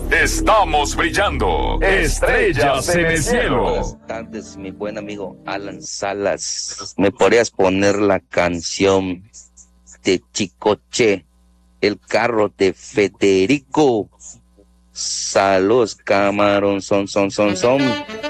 Estamos brillando. Estrellas en el cielo. Buenas tardes, mi buen amigo Alan Salas. ¿Me podrías poner la canción de Chicoche, el carro de Federico? Saludos, camarón, son.